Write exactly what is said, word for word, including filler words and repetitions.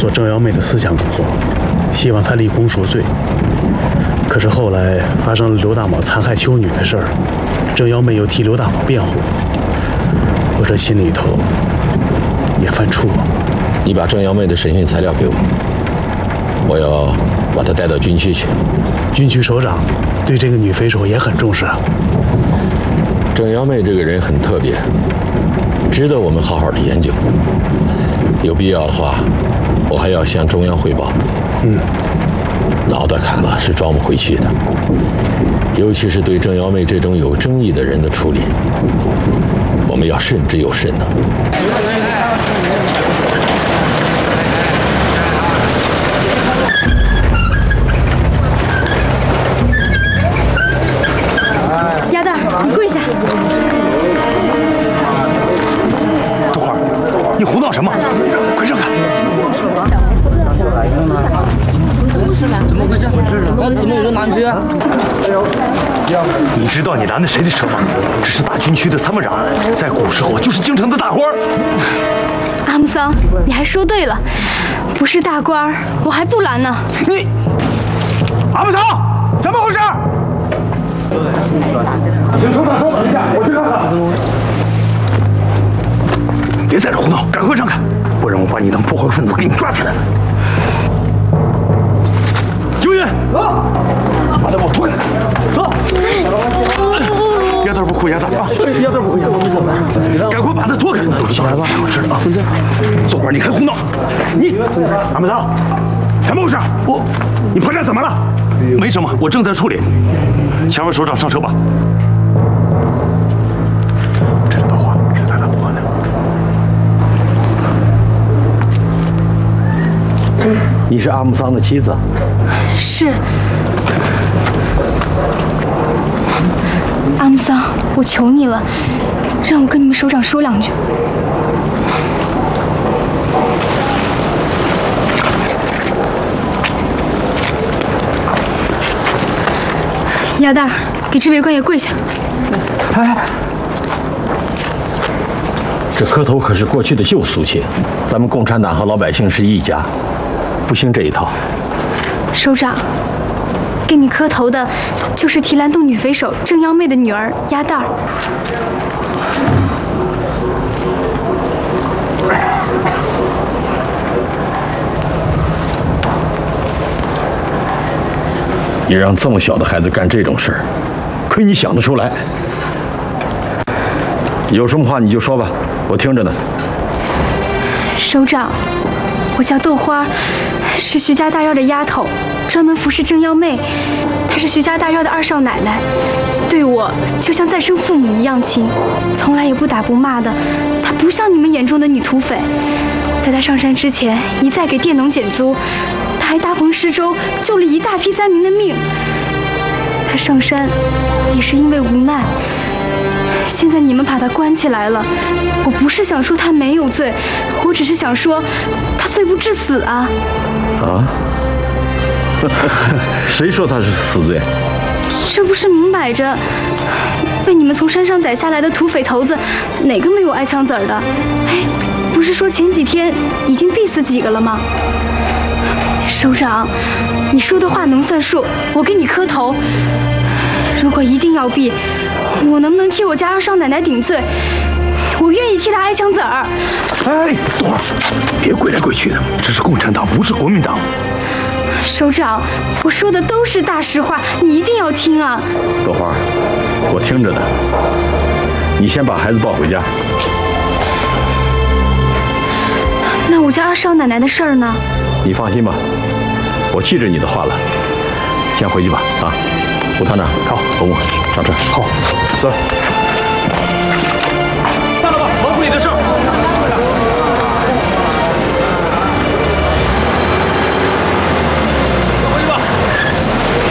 做郑瑶妹的思想工作，希望她立功赎罪。可是后来发生了刘大卯残害修女的事儿，郑瑶妹又替刘大卯辩护，我这心里头也犯怵啊。 你把郑瑶妹的审讯材料给我，我要把她带到军区去。 军区首长对这个女匪首也很重视啊。 郑瑶妹这个人很特别，值得我们好好的研究。有必要的话，我还要向中央汇报。 嗯， 脑袋砍了是装不回去的，尤其是对郑瑶妹这种有争议的人的处理，我们要慎之又慎的。 鸭蛋，你跪下！ 豆花，你胡闹什么？快让开！ 怎么回事？那怎么有人拦车啊？ 你知道你拦的谁的车吗？这是大军区的参谋长，在古时候就是京城的大官。 阿姆桑，你还说对了，不是大官，我还不拦呢。 你，阿姆桑，怎么回事？请首长稍等一下，我去看看。别在这胡闹，赶快让开，不然我把你当破坏分子给你抓起来。救援！啊！把他给我拖开！走！鸭蛋不哭，鸭蛋啊！鸭蛋不哭，鸭蛋不哭！赶快把他拖开！都是小孩吧？我知道啊。坐会儿你还胡闹！你阿木桑，怎么回事？我，你破绽怎么了？没什么，我正在处理。前位首长上车吧。这朵花是他老婆的。 你是阿木桑的妻子？ 是。阿姆桑，我求你了，让我跟你们首长说两句。鸭蛋，给这位官爷跪下。 哎，这磕头可是过去的旧俗气，咱们共产党和老百姓是一家，不兴这一套。 首长，给你磕头的，就是提篮洞女匪首郑幺妹的女儿鸭蛋儿。 你让这么小的孩子干这种事儿，亏你想得出来。有什么话你就说吧，我听着呢。 首长，我叫豆花，是徐家大院的丫头，专门服侍郑幺妹。她是徐家大院的二少奶奶，对我就像再生父母一样亲，从来也不打不骂的。她不像你们眼中的女土匪。在她上山之前，一再给佃农减租，她还搭棚施粥，救了一大批灾民的命。她上山也是因为无奈。现在你们把她关起来了，我不是想说她没有罪，我只是想说她罪不至死啊！ 啊？谁说她是死罪？ 这不是明摆着，被你们从山上逮下来的土匪头子，哪个没有挨枪子儿的？哎，不是说前几天已经毙死几个了吗？首长，你说的话能算数，我给你磕头。如果一定要毙，我能不能替我家二少奶奶顶罪？我愿意替她挨枪子儿。 哎，等会儿，别跪来跪去的，这是共产党，不是国民党。 首长，我说的都是大实话，你一定要听啊！ 朵花，我听着呢。你先把孩子抱回家。 那我家二少奶奶的事儿呢？ 你放心吧，我记着你的话了。先回去吧，啊，吴团长，好，红木上车， 好，走。